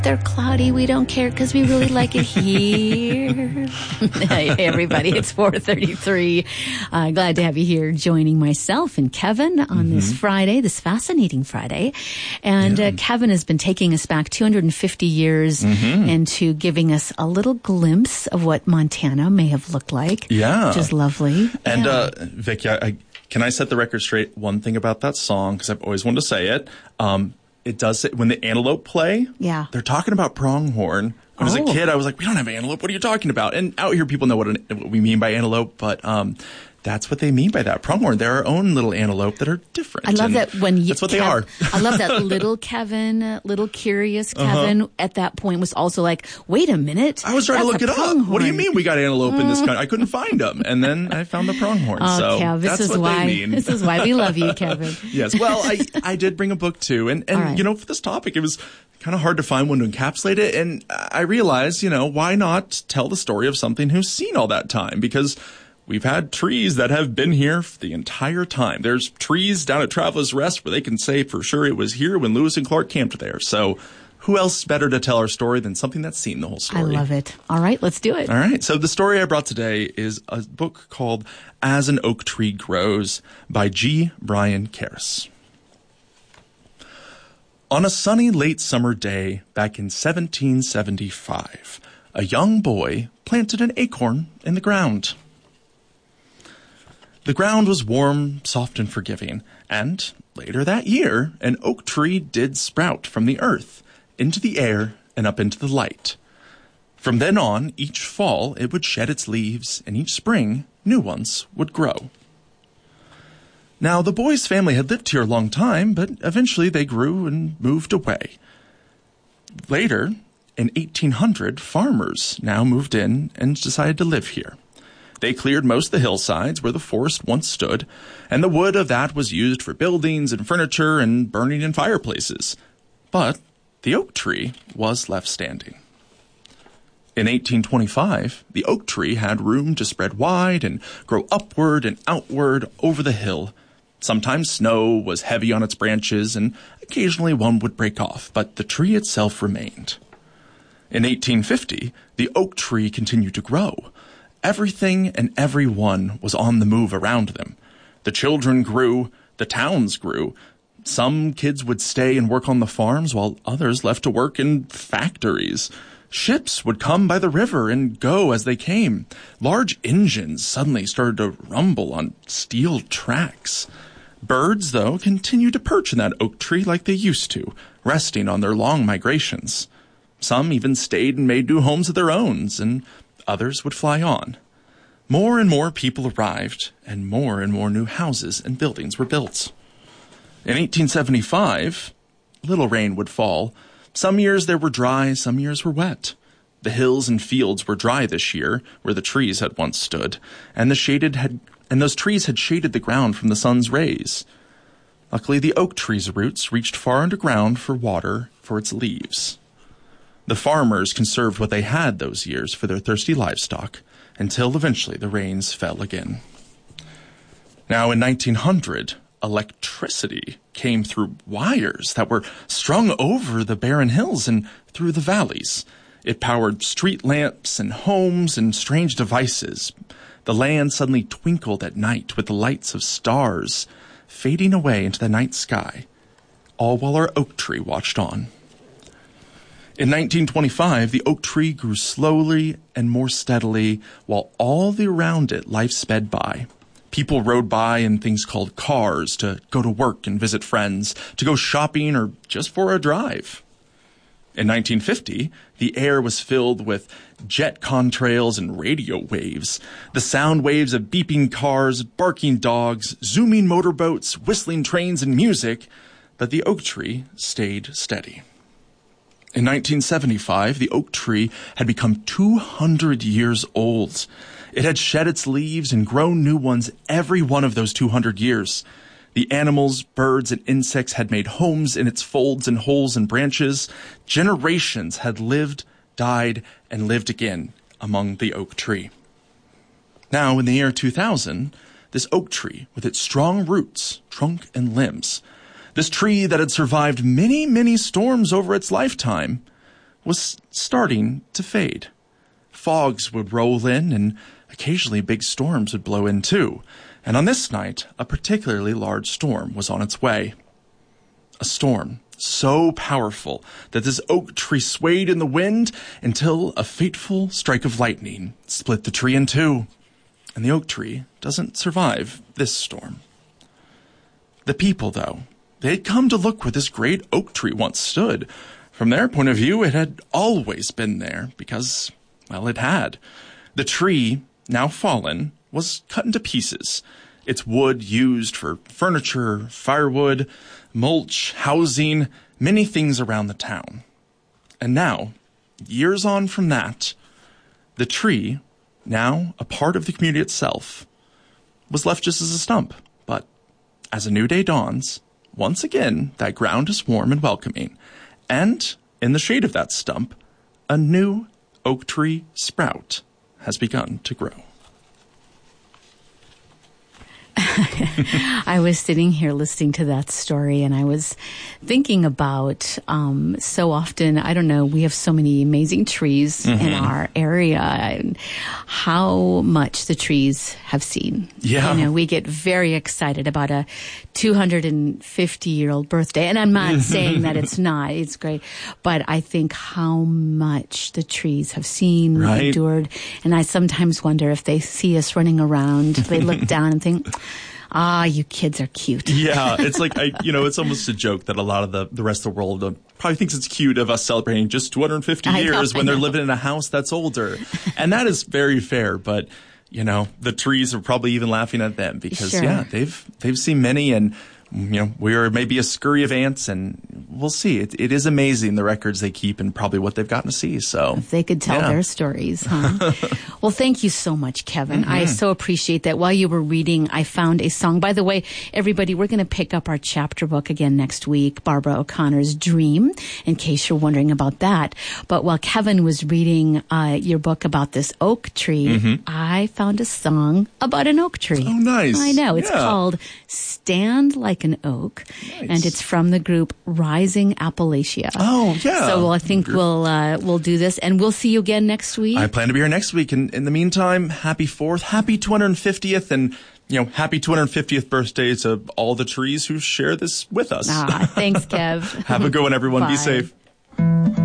They're cloudy. We don't care because we really like it here. Hey, everybody. It's 4:33. Glad to have you here joining myself and Kevin on this Friday, this fascinating Friday. And Kevin has been taking us back 250 years into giving us a little glimpse of what Montana may have looked like. Yeah. Which is lovely. And, Vic, can I set the record straight? One thing about that song, because I've always wanted to say it. It does say, when the antelope play, they're talking about pronghorn. When I was a kid, I was like, we don't have antelope. What are you talking about? And out here, people know what we mean by antelope, but that's what they mean by that. Pronghorn. They're our own little antelope that are different. I love that when that's what they are. I love that little Kevin, little curious Kevin at that point was also like, wait a minute. I was trying to look it up. What do you mean we got antelope in this country? I couldn't find them. And then I found the pronghorn. So Kev, that's what they mean. This is why we love you, Kevin. Yes. Well, I did bring a book too. And for this topic, it was kind of hard to find one to encapsulate it. And I realized, why not tell the story of something who's seen all that time? Because we've had trees that have been here for the entire time. There's trees down at Travelers Rest where they can say for sure it was here when Lewis and Clark camped there. So who else better to tell our story than something that's seen the whole story? I love it. All right, let's do it. All right. So the story I brought today is a book called As an Oak Tree Grows by G. Brian Karras. On a sunny late summer day back in 1775, a young boy planted an acorn in the ground. The ground was warm, soft, and forgiving, and later that year, an oak tree did sprout from the earth, into the air, and up into the light. From then on, each fall it would shed its leaves, and each spring new ones would grow. Now, the boy's family had lived here a long time, but eventually they grew and moved away. Later, in 1800, farmers now moved in and decided to live here. They cleared most of the hillsides where the forest once stood, and the wood of that was used for buildings and furniture and burning in fireplaces. But the oak tree was left standing. In 1825, the oak tree had room to spread wide and grow upward and outward over the hill. Sometimes snow was heavy on its branches, and occasionally one would break off, but the tree itself remained. In 1850, the oak tree continued to grow. Everything and everyone was on the move around them. The children grew, the towns grew. Some kids would stay and work on the farms, while others left to work in factories. Ships would come by the river and go as they came. Large engines suddenly started to rumble on steel tracks. Birds, though, continued to perch in that oak tree like they used to, resting on their long migrations. Some even stayed and made new homes of their own, and others would fly on. More and more people arrived, and more new houses and buildings were built. In 1875, little rain would fall. Some years there were dry, some years were wet. The hills and fields were dry this year, where the trees had once stood, and those trees had shaded the ground from the sun's rays. Luckily, the oak tree's roots reached far underground for water for its leaves. The farmers conserved what they had those years for their thirsty livestock, until eventually the rains fell again. Now, in 1900, electricity came through wires that were strung over the barren hills and through the valleys. It powered street lamps and homes and strange devices. The land suddenly twinkled at night with the lights of stars fading away into the night sky, all while our oak tree watched on. In 1925, the oak tree grew slowly and more steadily, while all around it life sped by. People rode by in things called cars to go to work and visit friends, to go shopping, or just for a drive. In 1950, the air was filled with jet contrails and radio waves, the sound waves of beeping cars, barking dogs, zooming motorboats, whistling trains, and music, but the oak tree stayed steady. In 1975, the oak tree had become 200 years old. It had shed its leaves and grown new ones every one of those 200 years. The animals, birds, and insects had made homes in its folds and holes and branches. Generations had lived, died, and lived again among the oak tree. Now, in the year 2000, this oak tree, with its strong roots, trunk, and limbs, this tree that had survived many, many storms over its lifetime, was starting to fade. Fogs would roll in, and occasionally big storms would blow in too. And on this night, a particularly large storm was on its way. A storm so powerful that this oak tree swayed in the wind until a fateful strike of lightning split the tree in two. And the oak tree doesn't survive this storm. The people, though, they had come to look where this great oak tree once stood. From their point of view, it had always been there because, well, it had. The tree, now fallen, was cut into pieces. Its wood used for furniture, firewood, mulch, housing, many things around the town. And now, years on from that, the tree, now a part of the community itself, was left just as a stump. But as a new day dawns, once again, that ground is warm and welcoming. And in the shade of that stump, a new oak tree sprout has begun to grow. I was sitting here listening to that story, and I was thinking about so often, I don't know, we have so many amazing trees in our area, and how much the trees have seen. Yeah. You know, we get very excited about a 250-year-old birthday, and I'm not saying that it's not. It's great. But I think how much the trees have seen, endured, and I sometimes wonder if they see us running around, they look down and think, you kids are cute. Yeah, it's like, it's almost a joke that a lot of the rest of the world probably thinks it's cute of us celebrating just 250 years when they're living in a house that's older. And that is very fair, but, the trees are probably even laughing at them because, they've seen many, and, we are maybe a scurry of ants, and we'll see. It is amazing, the records they keep and probably what they've gotten to see. So if they could tell their stories, huh? Well, thank you so much, Kevin. I so appreciate that. While you were reading, I found a song. By the way, everybody, we're going to pick up our chapter book again next week, Barbara O'Connor's Dream, in case you're wondering about that. But while Kevin was reading your book about this oak tree, I found a song about an oak tree. Oh, nice. I know. It's called Stand Like an Oak, and it's from the group Rising Appalachia. Oh, yeah. So I think we'll do this, and we'll see you again next week. I plan to be here next week. And in the meantime, happy 4th, happy 250th, and happy 250th birthday to all the trees who share this with us. Thanks, Kev. Have a good one, everyone. Be safe.